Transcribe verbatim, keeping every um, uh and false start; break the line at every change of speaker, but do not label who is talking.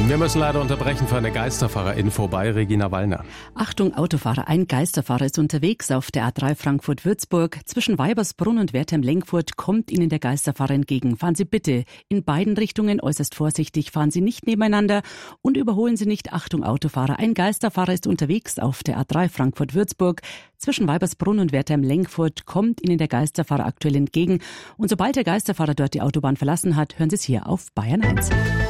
Wir müssen leider unterbrechen für eine Geisterfahrer-Info bei Regina Wallner.
Achtung Autofahrer, ein Geisterfahrer ist unterwegs auf der A drei Frankfurt-Würzburg. Zwischen Weibersbrunn und Wertheim-Lenkfurt kommt Ihnen der Geisterfahrer entgegen. Fahren Sie bitte in beiden Richtungen äußerst vorsichtig, fahren Sie nicht nebeneinander und überholen Sie nicht. Achtung Autofahrer, ein Geisterfahrer ist unterwegs auf der A drei Frankfurt-Würzburg. Zwischen Weibersbrunn und Wertheim-Lenkfurt kommt Ihnen der Geisterfahrer aktuell entgegen. Und sobald der Geisterfahrer dort die Autobahn verlassen hat, hören Sie es hier auf Bayern eins.